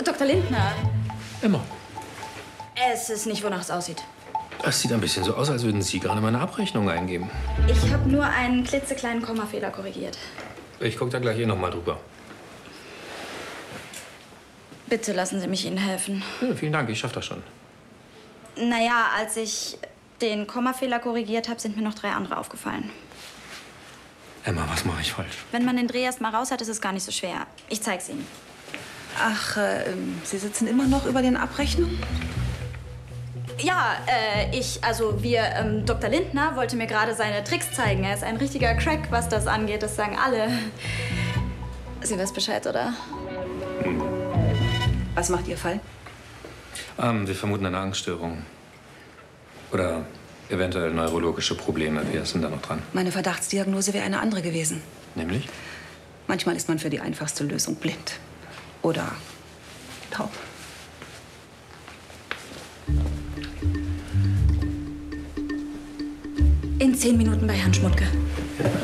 Dr. Lindner. Emma. Es ist nicht, wonach es aussieht. Es sieht ein bisschen so aus, als würden Sie gerade meine Abrechnung eingeben. Ich habe nur einen klitzekleinen Kommafehler korrigiert. Ich gucke da gleich noch mal drüber. Bitte lassen Sie mich Ihnen helfen. Ja, vielen Dank, ich schaffe das schon. Naja, als ich den Kommafehler korrigiert habe, sind mir noch 3 andere aufgefallen. Emma, was mache ich falsch? Wenn man den Dreh erst mal raus hat, ist es gar nicht so schwer. Ich zeig's Ihnen. Ach, Sie sitzen immer noch über den Abrechnungen? Ja, wir, Dr. Lindner wollte mir gerade seine Tricks zeigen. Er ist ein richtiger Crack, was das angeht. Das sagen alle. Sie weiß Bescheid, oder? Was macht Ihr Fall? Wir vermuten eine Angststörung. Oder eventuell neurologische Probleme. Wer ist denn da noch dran? Meine Verdachtsdiagnose wäre eine andere gewesen. Nämlich? Manchmal ist man für die einfachste Lösung blind. Oder taub. In 10 Minuten bei Herrn Schmutke.